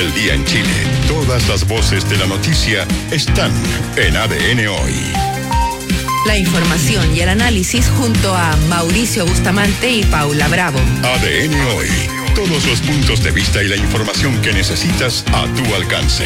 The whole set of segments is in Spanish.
del día en Chile. Todas las voces de la noticia están en ADN Hoy. La información y el análisis junto a Mauricio Bustamante y Paula Bravo. ADN Hoy. Todos los puntos de vista y la información que necesitas a tu alcance.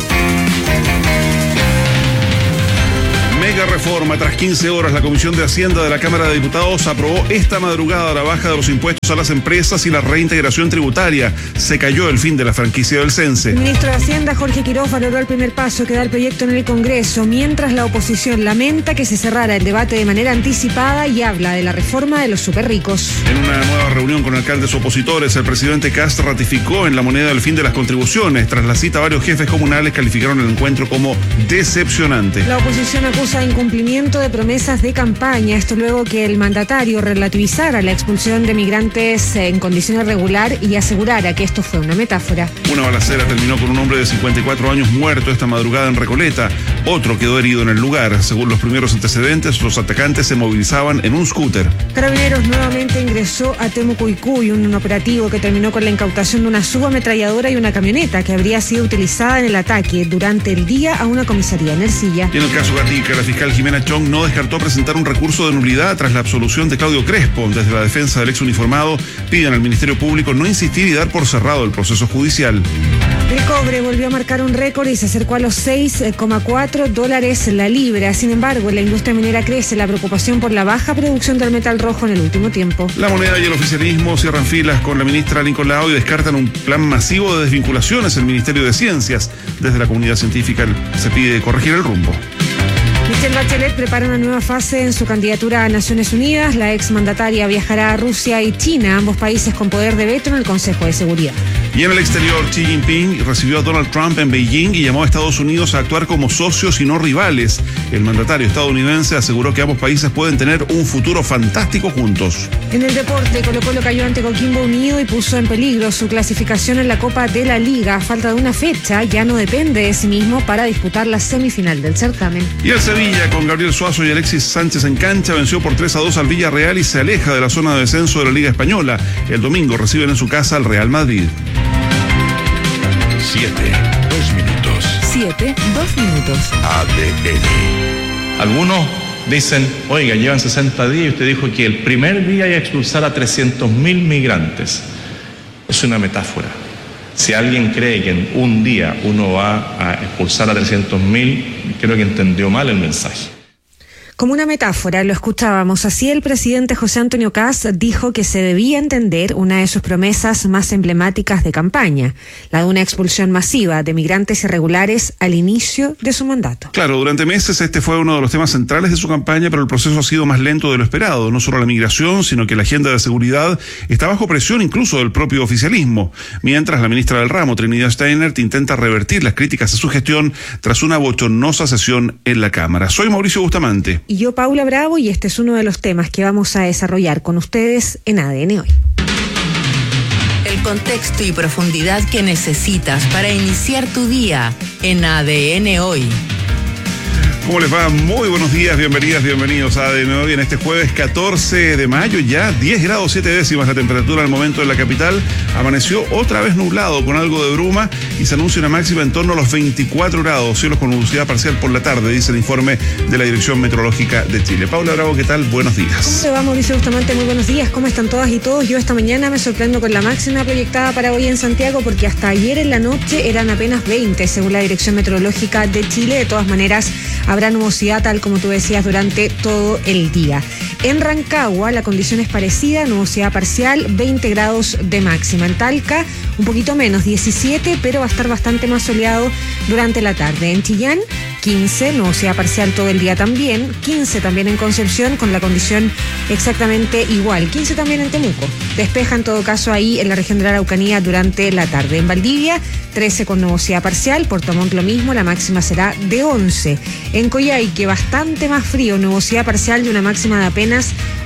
Mega reforma. Tras 15 horas, la Comisión de Hacienda de la Cámara de Diputados aprobó esta madrugada la baja de los impuestos a las empresas y la reintegración tributaria. Se cayó el fin de la franquicia del Cense. El ministro de Hacienda, Jorge Quiroz, valoró el primer paso que da el proyecto en el Congreso, mientras la oposición lamenta que se cerrara el debate de manera anticipada y habla de la reforma de los superricos. En una nueva reunión con alcaldes opositores, el presidente Kast ratificó en La Moneda el fin de las contribuciones. Tras la cita, varios jefes comunales calificaron el encuentro como decepcionante. La oposición acusa incumplimiento de promesas de campaña. Esto luego que el mandatario relativizara la expulsión de migrantes en condición irregular y asegurara que esto fue una metáfora. Una balacera terminó con un hombre de 54 años muerto esta madrugada en Recoleta. Otro quedó herido en el lugar. Según los primeros antecedentes, los atacantes se movilizaban en un scooter. Carabineros nuevamente ingresó a Temucuicui un operativo que terminó con la incautación de una subametralladora y una camioneta que habría sido utilizada en el ataque durante el día a una comisaría en Ercilla. Y en el caso Gatica, la fiscal Jimena Chong no descartó presentar un recurso de nulidad tras la absolución de Claudio Crespo. Desde la defensa del ex uniformado piden al Ministerio Público no insistir y dar por cerrado el proceso judicial. El cobre volvió a marcar un récord y se acercó a los $6,4 la libra. Sin embargo, en la industria minera crece la preocupación por la baja producción del metal rojo en el último tiempo. La Moneda y el oficialismo cierran filas con la ministra Lincoln Lao y descartan un plan masivo de desvinculaciones en el Ministerio de Ciencias. Desde la comunidad científica se pide corregir el rumbo. Michelle Bachelet prepara una nueva fase en su candidatura a Naciones Unidas. La exmandataria viajará a Rusia y China, ambos países con poder de veto en el Consejo de Seguridad. Y en el exterior, Xi Jinping recibió a Donald Trump en Beijing y llamó a Estados Unidos a actuar como socios y no rivales. El mandatario estadounidense aseguró que ambos países pueden tener un futuro fantástico juntos. En el deporte, Colo-Colo cayó ante Coquimbo Unido y puso en peligro su clasificación en la Copa de la Liga. A falta de una fecha, ya no depende de sí mismo para disputar la semifinal del certamen. Y el Sevilla, con Gabriel Suazo y Alexis Sánchez en cancha, venció por 3-2 al Villarreal y se aleja de la zona de descenso de la Liga Española. El domingo reciben en su casa al Real Madrid. 7, 2 minutos. 7, 2 minutos. ADN. Algunos dicen, oiga, llevan 60 días y usted dijo que el primer día iba a expulsar a 300.000 migrantes. Es una metáfora. Si alguien cree que en un día uno va a expulsar a 300.000, creo que entendió mal el mensaje. Como una metáfora, lo escuchábamos. Así el presidente José Antonio Kast dijo que se debía entender una de sus promesas más emblemáticas de campaña, la de una expulsión masiva de migrantes irregulares al inicio de su mandato. Claro, durante meses este fue uno de los temas centrales de su campaña, pero el proceso ha sido más lento de lo esperado. No solo la migración, sino que la agenda de seguridad está bajo presión incluso del propio oficialismo. Mientras la ministra del ramo, Trinidad Steinert, intenta revertir las críticas a su gestión tras una bochornosa sesión en la Cámara. Soy Mauricio Bustamante. Y yo, Paula Bravo, y este es uno de los temas que vamos a desarrollar con ustedes en ADN Hoy. El contexto y profundidad que necesitas para iniciar tu día en ADN Hoy. ¿Cómo les va? Muy buenos días, bienvenidas, bienvenidos a ADN Hoy en este jueves 14 de mayo, ya 10 grados 7 décimas la temperatura al momento en la capital. Amaneció otra vez nublado con algo de bruma y se anuncia una máxima en torno a los 24 grados, cielos con nubosidad parcial por la tarde, dice el informe de la Dirección Meteorológica de Chile. Paula Bravo, ¿qué tal? Buenos días. ¿Cómo te va, Mauricio Bustamante? Muy buenos días, ¿cómo están todas y todos? Yo esta mañana me sorprendo con la máxima proyectada para hoy en Santiago porque hasta ayer en la noche eran apenas 20, según la Dirección Meteorológica de Chile. De todas maneras, habrá nubosidad, tal como tú decías, durante todo el día. En Rancagua la condición es parecida, nubosidad parcial, 20 grados de máxima. En Talca un poquito menos, 17, pero va a estar bastante más soleado durante la tarde. En Chillán 15, nubosidad parcial todo el día también, 15 también en Concepción con la condición exactamente igual, 15 también en Temuco. Despeja en todo caso ahí en la región de la Araucanía durante la tarde. En Valdivia 13 con nubosidad parcial, Puerto Montt lo mismo, la máxima será de 11. En Coyhaique bastante más frío, nubosidad parcial y una máxima de apenas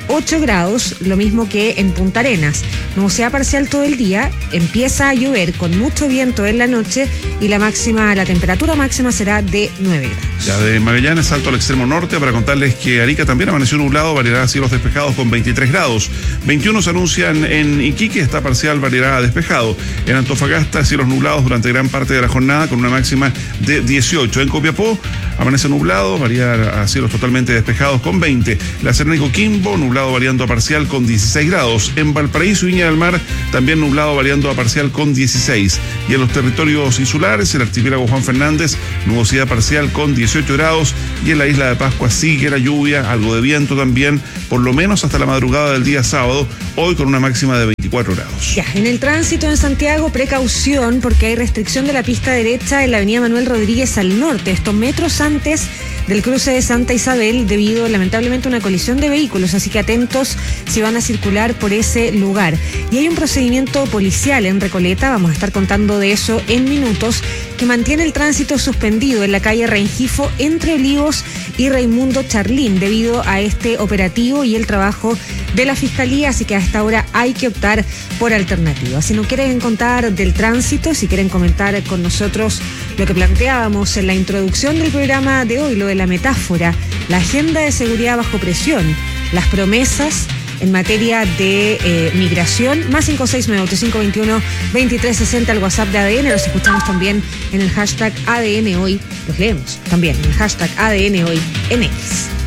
8 grados, lo mismo que en Punta Arenas. Nubosidad parcial todo el día, empieza a llover con mucho viento en la noche y la temperatura máxima será de 9 grados. Ya de Magallanes salto al extremo norte para contarles que Arica también amaneció nublado, variedad de cielos despejados con 23 grados. 21 se anuncian en Iquique, está parcial, variedad despejado. En Antofagasta, cielos nublados durante gran parte de la jornada con una máxima de 18. En Copiapó, amanece nublado, varía a cielos totalmente despejados con 20. La Serena y Coquimbo, nublado variando a parcial con 16 grados. En Valparaíso y Viña del Mar, también nublado variando a parcial con 16. Y en los territorios insulares, el archipiélago Juan Fernández, nubosidad parcial con 18 grados. Y en la isla de Pascua sigue la lluvia, algo de viento también, por lo menos hasta la madrugada del día sábado, hoy con una máxima de 24 grados. Ya, en el tránsito en Santiago, precaución porque hay restricción de la pista derecha en la avenida Manuel Rodríguez al norte, estos metros antes del cruce de Santa Isabel, debido lamentablemente a una colisión de vehículos, así que atentos si van a circular por ese lugar. Y hay un procedimiento policial en Recoleta, vamos a estar contando de eso en minutos, que mantiene el tránsito suspendido en la calle Rengifo entre Olivos y Raimundo Charlín debido a este operativo y el trabajo de la Fiscalía, así que a esta hora hay que optar por alternativas. Si no quieren contar del tránsito, si quieren comentar con nosotros lo que planteábamos en la introducción del programa de hoy, lo de la metáfora, la agenda de seguridad bajo presión, las promesas en materia de migración, más 569-8521-2360 al WhatsApp de ADN, los escuchamos también en el hashtag ADN Hoy, los leemos también en el hashtag ADN Hoy en X.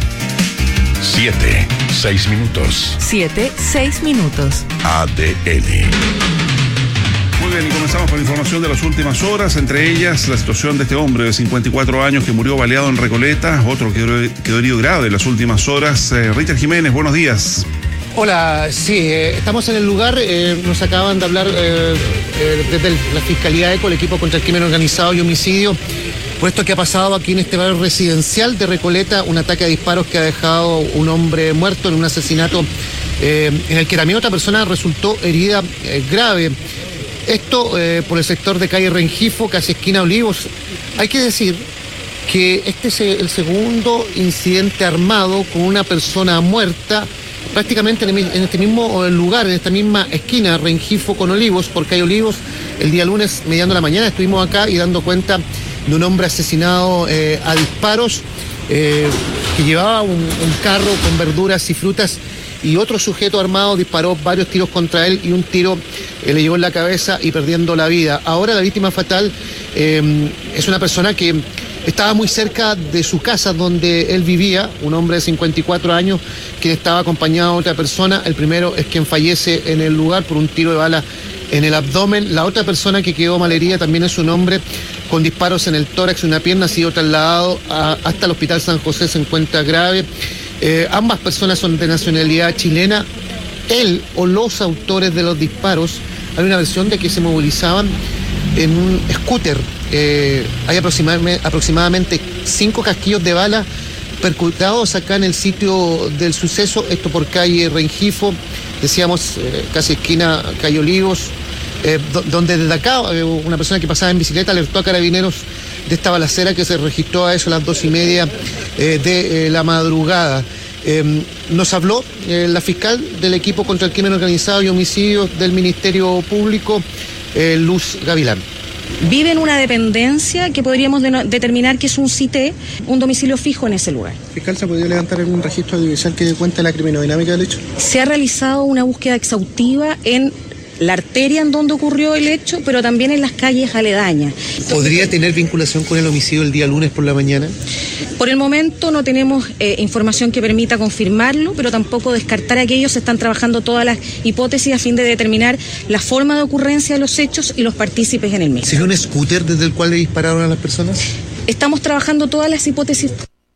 7:06 minutos. 7:06 minutos. ADN. Muy bien, y comenzamos con información de las últimas horas, entre ellas la situación de este hombre de 54 años que murió baleado en Recoleta, otro que quedó herido grave en las últimas horas. Richard Jiménez, buenos días. Hola, sí, estamos en el lugar, nos acaban de hablar desde la Fiscalía ECO, el equipo contra el crimen organizado y homicidio, por esto que ha pasado aquí en este barrio residencial de Recoleta, un ataque a disparos que ha dejado un hombre muerto en un asesinato en el que también otra persona resultó herida grave. Esto por el sector de calle Rengifo, casi esquina Olivos. Hay que decir que este es el segundo incidente armado con una persona muerta prácticamente en este mismo lugar, en esta misma esquina, Rengifo con Olivos, por calle Olivos. El día lunes, mediando la mañana, estuvimos acá y dando cuenta de un hombre asesinado a disparos que llevaba un carro con verduras y frutas, y otro sujeto armado disparó varios tiros contra él y un tiro le llegó en la cabeza y perdiendo la vida. Ahora la víctima fatal es una persona que estaba muy cerca de su casa donde él vivía, un hombre de 54 años, quien estaba acompañado de otra persona. El primero es quien fallece en el lugar por un tiro de bala en el abdomen. La otra persona que quedó malherida también es un hombre con disparos en el tórax y una pierna, ha sido trasladado hasta el Hospital San José, se encuentra grave. Ambas personas son de nacionalidad chilena. Él o los autores de los disparos, hay una versión de que se movilizaban en un scooter. Hay aproximadamente 5 casquillos de bala percutados acá en el sitio del suceso, esto por calle Rengifo, decíamos casi esquina calle Olivos, donde desde acá una persona que pasaba en bicicleta alertó a carabineros de esta balacera que se registró a eso a las 2:30 de la madrugada. Nos habló la fiscal del equipo contra el crimen organizado y homicidios del Ministerio Público, Luz Gavilán. Vive en una dependencia que podríamos determinar que es un CITE, un domicilio fijo en ese lugar. ¿Fiscal, se ha podido levantar algún registro audiovisual que dé cuenta de la criminodinámica del hecho? Se ha realizado una búsqueda exhaustiva en la arteria en donde ocurrió el hecho, pero también en las calles aledañas. ¿Podría tener vinculación con el homicidio el día lunes por la mañana? Por el momento no tenemos información que permita confirmarlo, pero tampoco descartar aquello. Se están trabajando todas las hipótesis a fin de determinar la forma de ocurrencia de los hechos y los partícipes en el mismo. ¿Sería un scooter desde el cual le dispararon a las personas? Estamos trabajando todas las hipótesis.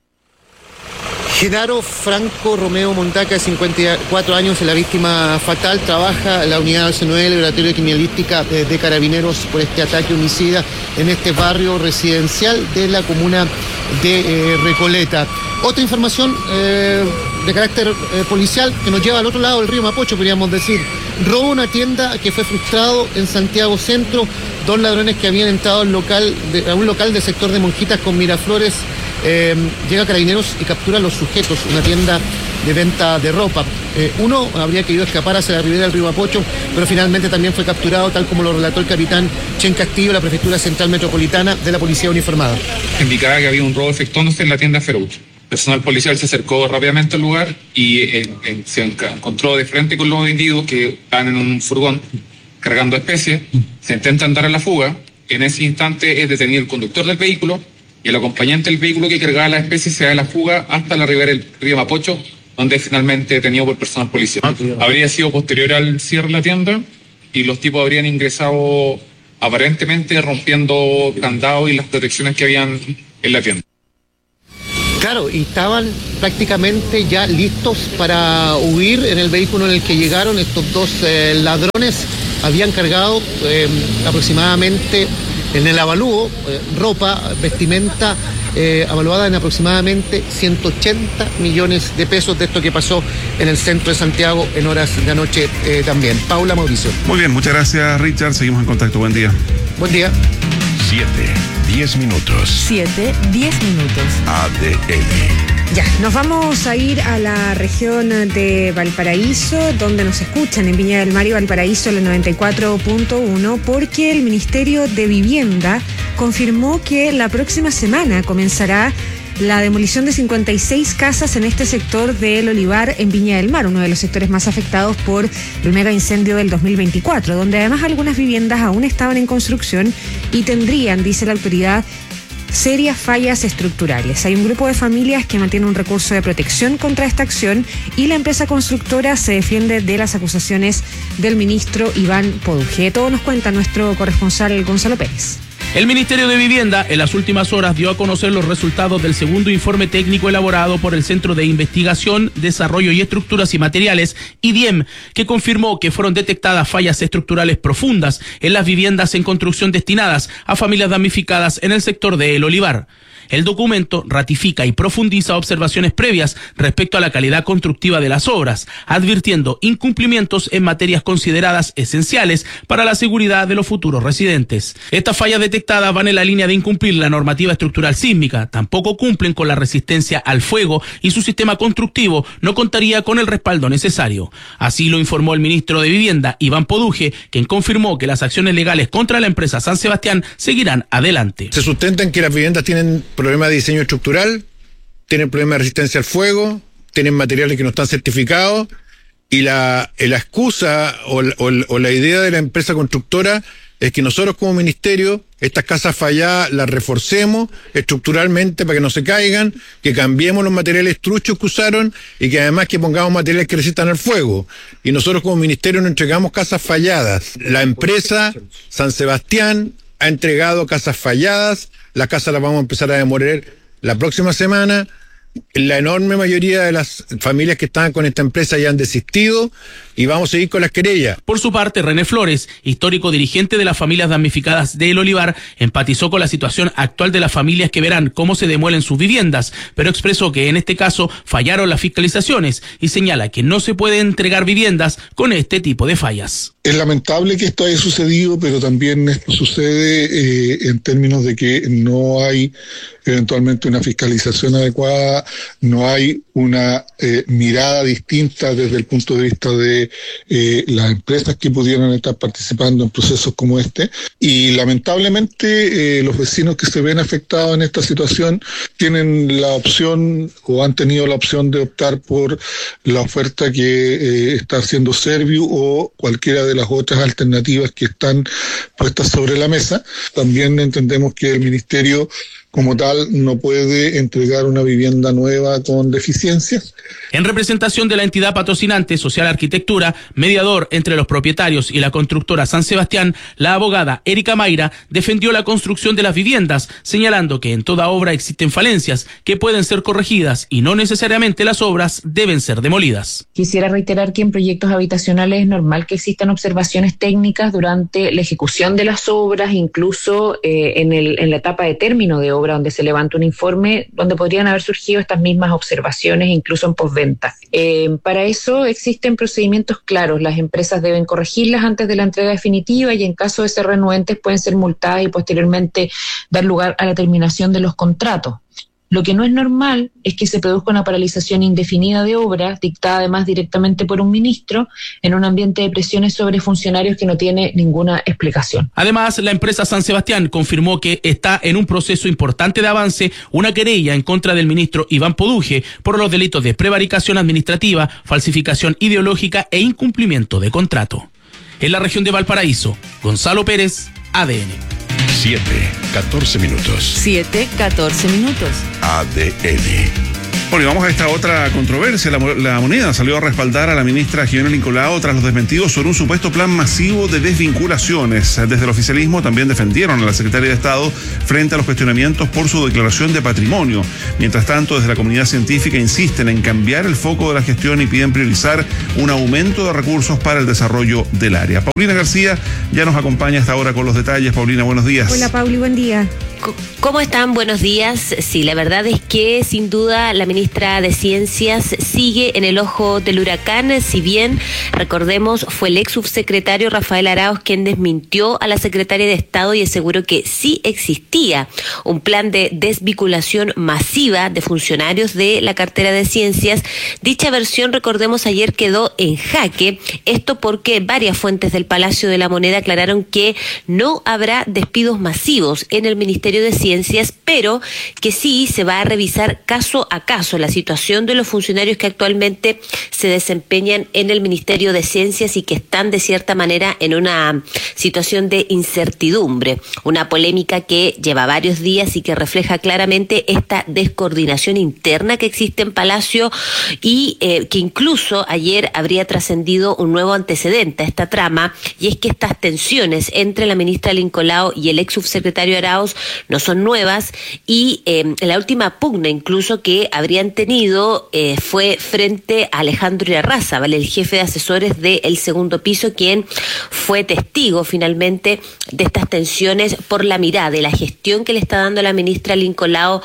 Genaro Franco Romeo Montaca, de 54 años, es la víctima fatal. Trabaja en la unidad C9 del Laboratorio de Criminalística de Carabineros por este ataque homicida en este barrio residencial de la comuna de Recoleta. Otra información de carácter policial que nos lleva al otro lado del río Mapocho, podríamos decir. Robo una tienda que fue frustrado en Santiago Centro. 2 ladrones que habían entrado a un local del sector de Monjitas con Miraflores. Llega Carabineros y captura a los sujetos, una tienda de venta de ropa. Uno habría querido escapar hacia la ribera del río Mapocho, pero finalmente también fue capturado, tal como lo relató el capitán Chen Castillo, la Prefectura Central Metropolitana de la Policía Uniformada. Indicaba que había un robo efectuándose en la tienda Feruch. El personal policial se acercó rápidamente al lugar y se encontró de frente con los individuos que estaban en un furgón cargando especies. Se intentan dar a la fuga. En ese instante es detenido el conductor del vehículo y el acompañante del vehículo que cargaba las especies se da a la fuga hasta la ribera del río Mapocho, donde es finalmente detenido por personal policial. Habría sido posterior al cierre de la tienda y los tipos habrían ingresado aparentemente rompiendo candados y las protecciones que habían en la tienda. Claro, y estaban prácticamente ya listos para huir en el vehículo en el que llegaron estos dos ladrones. Habían cargado aproximadamente en el avalúo ropa, vestimenta evaluada en aproximadamente 180 millones de pesos de esto que pasó en el centro de Santiago en horas de anoche también. Paula, Mauricio. Muy bien, muchas gracias, Richard. Seguimos en contacto. Buen día. Buen día. 7:10 minutos. 7:10 minutos. ADN. Ya, nos vamos a ir a la región de Valparaíso, donde nos escuchan en Viña del Mar y Valparaíso, el 94.1, porque el Ministerio de Vivienda confirmó que la próxima semana comenzará la demolición de 56 casas en este sector del Olivar en Viña del Mar, uno de los sectores más afectados por el mega incendio del 2024, donde además algunas viviendas aún estaban en construcción y tendrían, dice la autoridad, serias fallas estructurales. Hay un grupo de familias que mantiene un recurso de protección contra esta acción y la empresa constructora se defiende de las acusaciones del ministro Iván Poduje. Todo nos cuenta nuestro corresponsal Gonzalo Pérez. El Ministerio de Vivienda en las últimas horas dio a conocer los resultados del segundo informe técnico elaborado por el Centro de Investigación, Desarrollo y Estructuras y Materiales, IDIEM, que confirmó que fueron detectadas fallas estructurales profundas en las viviendas en construcción destinadas a familias damnificadas en el sector de El Olivar. El documento ratifica y profundiza observaciones previas respecto a la calidad constructiva de las obras, advirtiendo incumplimientos en materias consideradas esenciales para la seguridad de los futuros residentes. Estas fallas detectadas van en la línea de incumplir la normativa estructural sísmica, tampoco cumplen con la resistencia al fuego y su sistema constructivo no contaría con el respaldo necesario. Así lo informó el ministro de Vivienda, Iván Poduje, quien confirmó que las acciones legales contra la empresa San Sebastián seguirán adelante. Se sustenta en que las viviendas tienen problemas de diseño estructural, tienen problemas de resistencia al fuego, tienen materiales que no están certificados y la excusa o la idea de la empresa constructora es que nosotros como ministerio estas casas falladas las reforcemos estructuralmente para que no se caigan, que cambiemos los materiales truchos que usaron y que además que pongamos materiales que resistan al fuego. Y nosotros como ministerio no entregamos casas falladas. La empresa San Sebastián ha entregado casas falladas. Las casas las vamos a empezar a demoler la próxima semana. La enorme mayoría de las familias que estaban con esta empresa ya han desistido y vamos a seguir con las querellas. Por su parte, René Flores, histórico dirigente de las familias damnificadas de El Olivar, empatizó con la situación actual de las familias que verán cómo se demuelen sus viviendas, pero expresó que en este caso fallaron las fiscalizaciones y señala que no se puede entregar viviendas con este tipo de fallas. Es lamentable que esto haya sucedido, pero también esto sucede en términos de que no hay eventualmente una fiscalización adecuada, no hay una mirada distinta desde el punto de vista de las empresas que pudieran estar participando en procesos como este, y lamentablemente los vecinos que se ven afectados en esta situación tienen la opción o han tenido la opción de optar por la oferta que está haciendo Serviu o cualquiera de las otras alternativas que están puestas sobre la mesa. También entendemos que el Ministerio como tal no puede entregar una vivienda nueva con deficiencias. En representación de la entidad patrocinante Social Arquitectura, mediador entre los propietarios y la constructora San Sebastián, la abogada Erika Mayra defendió la construcción de las viviendas, señalando que en toda obra existen falencias que pueden ser corregidas y no necesariamente las obras deben ser demolidas. Quisiera reiterar que en proyectos habitacionales es normal que existan observaciones técnicas durante la ejecución de las obras, incluso en la etapa de término de obra, donde se levanta un informe, donde podrían haber surgido estas mismas observaciones, incluso en postventa. Para eso existen procedimientos claros. Las empresas deben corregirlas antes de la entrega definitiva y en caso de ser renuentes pueden ser multadas y posteriormente dar lugar a la terminación de los contratos. Lo que no es normal es que se produzca una paralización indefinida de obras, dictada además directamente por un ministro, en un ambiente de presiones sobre funcionarios que no tiene ninguna explicación. Además, la empresa San Sebastián confirmó que está en un proceso importante de avance una querella en contra del ministro Iván Poduje por los delitos de prevaricación administrativa, falsificación ideológica e incumplimiento de contrato. En la región de Valparaíso, Gonzalo Pérez, ADN. 7:14 minutos. 7:14 minutos. ADN. Bueno, y vamos a esta otra controversia. La Moneda salió a respaldar a la ministra Jimena Lincolao tras los desmentidos sobre un supuesto plan masivo de desvinculaciones. Desde el oficialismo también defendieron a la secretaria de Estado frente a los cuestionamientos por su declaración de patrimonio. Mientras tanto, desde la comunidad científica insisten en cambiar el foco de la gestión y piden priorizar un aumento de recursos para el desarrollo del área. Paulina García ya nos acompaña hasta ahora con los detalles. Paulina, buenos días. Hola, Pauli, buen día. ¿Cómo están? Buenos días. Sí, la verdad es que sin duda la ministra de Ciencias sigue en el ojo del huracán. Si bien, recordemos, fue el ex subsecretario Rafael Arauz quien desmintió a la secretaria de Estado y aseguró que sí existía un plan de desvinculación masiva de funcionarios de la cartera de Ciencias. Dicha versión, recordemos, ayer quedó en jaque. Esto porque varias fuentes del Palacio de la Moneda aclararon que no habrá despidos masivos en el Ministerio de Ciencias, pero que sí se va a revisar caso a caso la situación de los funcionarios que actualmente se desempeñan en el Ministerio de Ciencias y que están de cierta manera en una situación de incertidumbre, una polémica que lleva varios días y que refleja claramente esta descoordinación interna que existe en Palacio y que incluso ayer habría trascendido un nuevo antecedente a esta trama, y es que estas tensiones entre la ministra Lincolao y el ex subsecretario Arauz no son nuevas y la última pugna incluso que habrían tenido fue frente a Alejandro Irarrázaval, el jefe de asesores del segundo piso, quien fue testigo finalmente de estas tensiones por la mirada y la gestión que le está dando la ministra Lincolao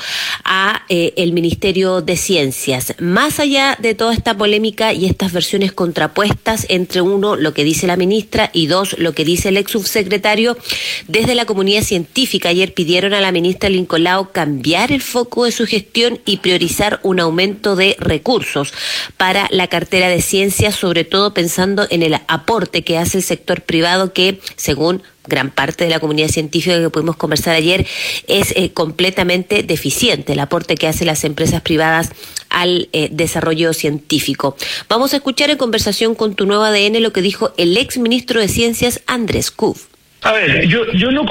a el Ministerio de Ciencias. Más allá de toda esta polémica y estas versiones contrapuestas entre uno, lo que dice la ministra, y dos, lo que dice el ex subsecretario, desde la comunidad científica ayer pidieron a la ministra Lincolao cambiar el foco de su gestión y priorizar un aumento de recursos para la cartera de Ciencias, sobre todo pensando en el aporte que hace el sector privado, que según gran parte de la comunidad científica que pudimos conversar ayer es completamente deficiente el aporte que hacen las empresas privadas al desarrollo científico. Vamos a escuchar en conversación con Tu Nuevo ADN lo que dijo el ex ministro de Ciencias, Andrés Kuf. A ver, yo no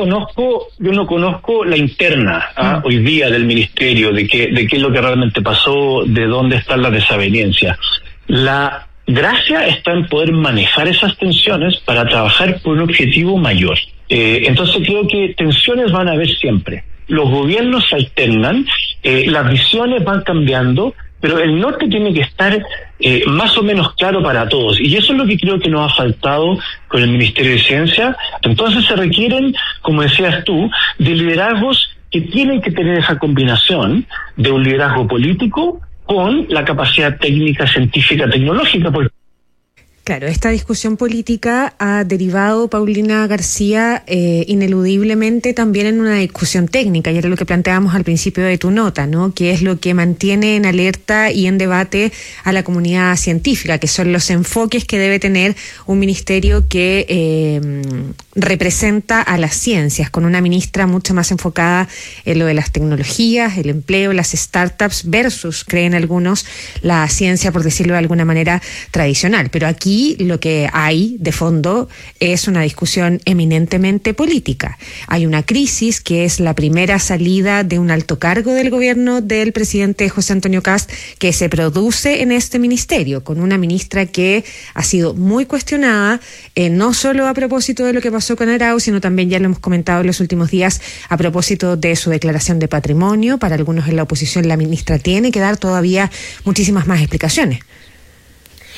conozco la interna hoy día del ministerio, de qué es lo que realmente pasó, de dónde están las desavenencias. La gracia está en poder manejar esas tensiones para trabajar por un objetivo mayor. Entonces creo que tensiones van a haber siempre. Los gobiernos se alternan, las visiones van cambiando, pero el norte tiene que estar más o menos claro para todos. Y eso es lo que creo que nos ha faltado con el Ministerio de Ciencia. Entonces se requieren, como decías tú, de liderazgos que tienen que tener esa combinación de un liderazgo político con la capacidad técnica, científica, tecnológica. Claro, esta discusión política ha derivado, Paulina García, ineludiblemente también en una discusión técnica, y era lo que planteábamos al principio de tu nota, ¿no? Que es lo que mantiene en alerta y en debate a la comunidad científica, que son los enfoques que debe tener un ministerio que representa a las ciencias, con una ministra mucho más enfocada en lo de las tecnologías, el empleo, las startups, versus, creen algunos, la ciencia, por decirlo de alguna manera, tradicional. Pero aquí lo que hay de fondo es una discusión eminentemente política. Hay una crisis que es la primera salida de un alto cargo del gobierno del presidente José Antonio Kast, que se produce en este ministerio, con una ministra que ha sido muy cuestionada, no solo a propósito de lo que pasó con Arauz, sino también, ya lo hemos comentado en los últimos días, a propósito de su declaración de patrimonio. Para algunos en la oposición, la ministra tiene que dar todavía muchísimas más explicaciones.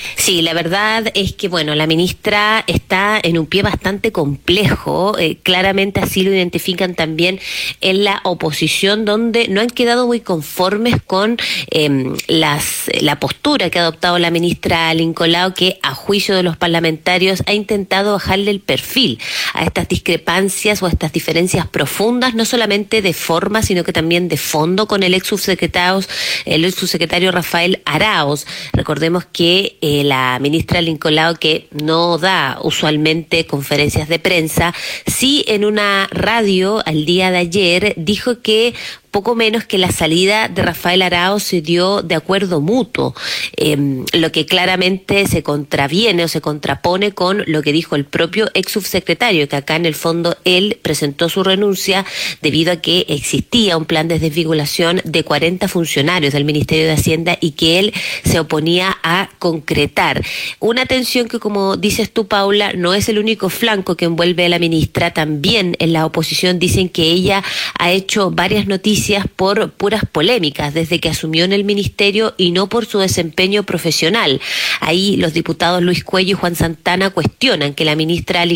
Sí, la verdad es que, bueno, la ministra está en un pie bastante complejo, claramente así lo identifican también en la oposición, donde no han quedado muy conformes con la postura que ha adoptado la ministra Lincolao, que a juicio de los parlamentarios ha intentado bajarle el perfil a estas discrepancias o a estas diferencias profundas, no solamente de forma, sino que también de fondo con el ex subsecretario Rafael Arauz. Recordemos que la ministra Lincolao, que no da usualmente conferencias de prensa, sí en una radio al día de ayer dijo que poco menos que la salida de Rafael Arauz se dio de acuerdo mutuo, lo que claramente se contraviene o se contrapone con lo que dijo el propio ex subsecretario, que acá en el fondo él presentó su renuncia debido a que existía un plan de desvinculación de 40 funcionarios del Ministerio de Hacienda y que él se oponía a concretar. Una tensión que, como dices tú, Paula, no es el único flanco que envuelve a la ministra. También en la oposición dicen que ella ha hecho varias noticias por puras polémicas desde que asumió en el ministerio y no por su desempeño profesional. Ahí los diputados Luis Cuello y Juan Santana cuestionan que la ministra